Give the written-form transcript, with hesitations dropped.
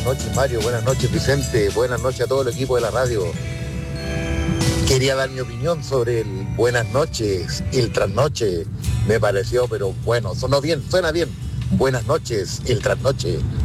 Buenas noches, Mario. Buenas noches, Vicente. Buenas noches a todo el equipo de la radio. Quería dar mi opinión sobre el buenas noches y el trasnoche. Me pareció, pero bueno, suena bien. Buenas noches, el trasnoche.